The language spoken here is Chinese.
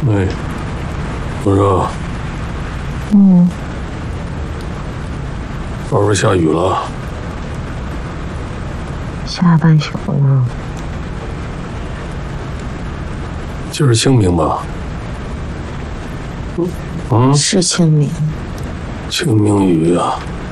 哎，我说，外边下雨了， 下半宿了。 今儿清明吧？ 是清明。 清明雨啊。